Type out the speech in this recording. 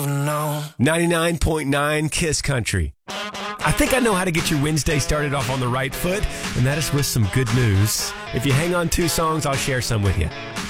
No. 99.9 Kiss Country. I think I know how to get your Wednesday started off on the right foot, and that is with some good news. If you hang on 2 songs, I'll share some with you.